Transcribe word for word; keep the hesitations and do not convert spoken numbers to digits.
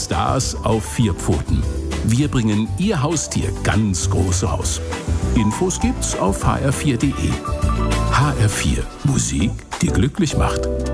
Stars auf vier Pfoten. Wir bringen Ihr Haustier ganz groß raus. Infos gibt's auf h r vier punkt d e. H R vier. Musik, die glücklich macht.